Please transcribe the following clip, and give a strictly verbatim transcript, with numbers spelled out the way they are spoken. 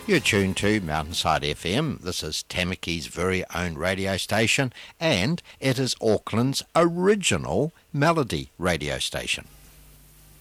You're tuned to Mountainside F M. This is Tamaki's very own radio station, and it is Auckland's original melody radio station.